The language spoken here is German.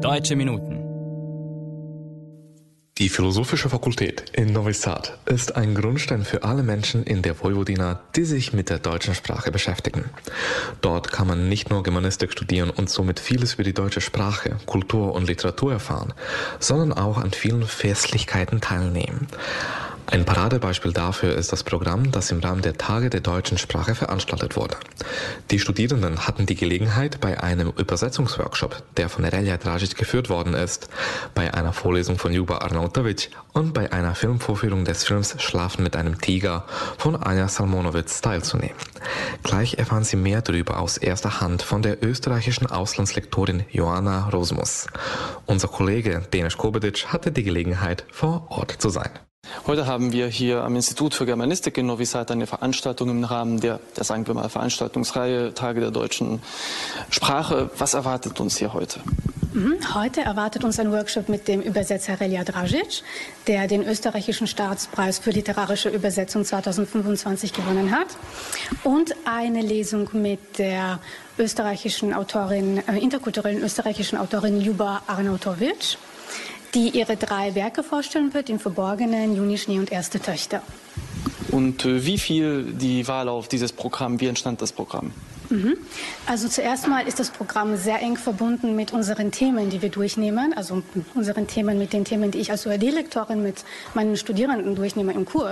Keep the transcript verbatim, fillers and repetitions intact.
Deutsche Minuten. Die Philosophische Fakultät in Novi Sad ist ein Grundstein für alle Menschen in der Vojvodina, die sich mit der deutschen Sprache beschäftigen. Dort kann man nicht nur Germanistik studieren und somit vieles über die deutsche Sprache, Kultur und Literatur erfahren, sondern auch an vielen Festlichkeiten teilnehmen. Ein Paradebeispiel dafür ist das Programm, das im Rahmen der Tage der deutschen Sprache veranstaltet wurde. Die Studierenden hatten die Gelegenheit, bei einem Übersetzungsworkshop, der von Relja Dražić geführt worden ist, bei einer Vorlesung von Ljuba Arnautović und bei einer Filmvorführung des Films Schlafen mit einem Tiger von Anja Salmonowitz teilzunehmen. Gleich erfahren Sie mehr darüber aus erster Hand von der österreichischen Auslandslektorin Joanna Rozmus. Unser Kollege Denis Kobedic hatte die Gelegenheit, vor Ort zu sein. Heute haben wir hier am Institut für Germanistik in Novi Sad eine Veranstaltung im Rahmen der, der, sagen wir mal, Veranstaltungsreihe Tage der deutschen Sprache. Was erwartet uns hier heute? Heute erwartet uns ein Workshop mit dem Übersetzer Relja Dražić, der den österreichischen Staatspreis für literarische Übersetzung zweitausendfünfundzwanzig gewonnen hat, und eine Lesung mit der österreichischen Autorin, äh, interkulturellen österreichischen Autorin Ljuba Arnautović, die ihre drei Werke vorstellen wird, im Verborgenen, Junischnee und Erste Töchter. Und äh, wie fiel die Wahl auf dieses Programm? Wie entstand das Programm? Mhm. Also zuerst mal ist das Programm sehr eng verbunden mit unseren Themen, die wir durchnehmen, also unseren Themen mit den Themen, die ich als O R D-Lektorin mit meinen Studierenden durchnehme im Kurs.